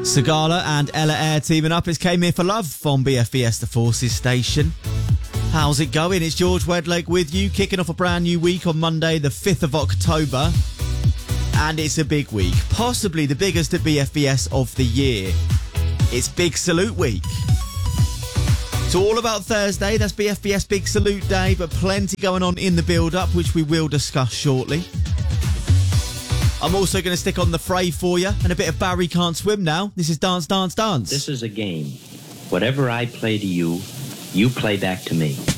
Sigala and Ella Eyre teaming up. It's Came Here for Love on BFBS The Forces station. How's it going? It's George Wedlake with you, kicking off a brand new week on Monday, the 5th of October. And it's a big week, possibly the biggest at BFBS of the year. It's Big Salute Week. It's all about Thursday, that's BFBS Big Salute Day, but plenty going on in the build-up, which we will discuss shortly. I'm also going to stick on the fray for you, and a bit of Barry Can't Swim now. This is Dance, Dance, Dance. This is a game. Whatever I play to you, you play back to me.